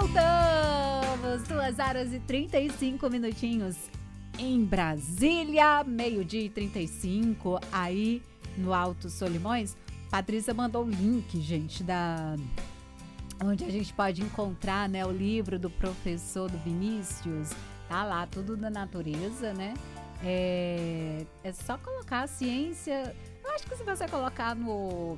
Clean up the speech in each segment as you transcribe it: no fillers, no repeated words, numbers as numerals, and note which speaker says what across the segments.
Speaker 1: Voltamos! 2h35 em Brasília, 12h35, aí no Alto Solimões. Patrícia mandou o link, gente, onde a gente pode encontrar, né, o livro do professor do Vinícius. Tá lá, tudo da natureza, né? É só colocar a ciência. Eu acho que se você colocar no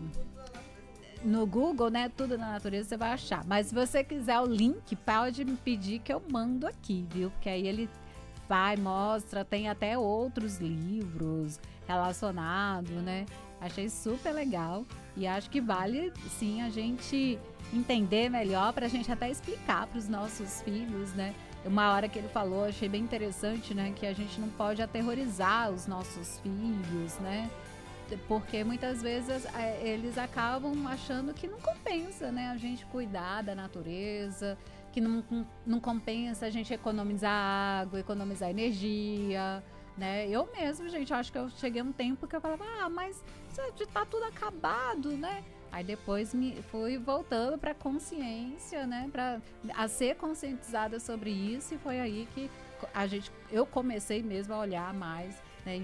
Speaker 1: Google, né, tudo na natureza, você vai achar. Mas se você quiser o link, pode me pedir que eu mando aqui, viu? Porque aí ele mostra, tem até outros livros relacionados, né? Achei super legal e acho que vale, sim, a gente entender melhor pra gente até explicar pros nossos filhos, né? Uma hora que ele falou, achei bem interessante, né? Que a gente não pode aterrorizar os nossos filhos, né? Porque muitas vezes eles acabam achando que não compensa, né? A gente cuidar da natureza, que não compensa a gente economizar água, economizar energia, né? Eu mesmo, gente, acho que eu cheguei a um tempo que eu falava, mas tá tudo acabado, né? Aí depois fui voltando para consciência, né? A ser conscientizada sobre isso, e foi aí que eu comecei mesmo a olhar mais, né,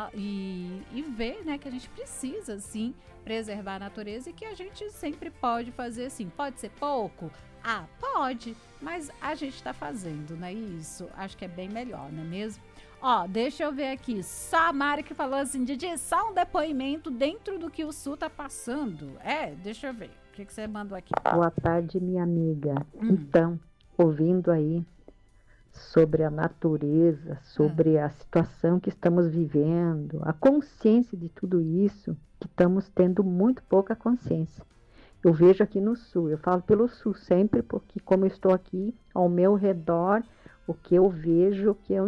Speaker 1: e ver, né, que a gente precisa, sim, preservar a natureza e que a gente sempre pode fazer assim. Pode ser pouco? Pode, mas a gente está fazendo, né? Isso, acho que é bem melhor, não é mesmo? Ó, deixa eu ver aqui, só a Mari que falou assim, Didi, só um depoimento dentro do que o Sul tá passando. Deixa eu ver, o que você mandou aqui?
Speaker 2: Boa tarde, minha amiga. Então, ouvindo aí sobre a natureza, sobre a situação que estamos vivendo, a consciência de tudo isso, que estamos tendo muito pouca consciência. Eu vejo aqui no Sul, eu falo pelo Sul sempre, porque como eu estou aqui ao meu redor, o que eu vejo, o que eu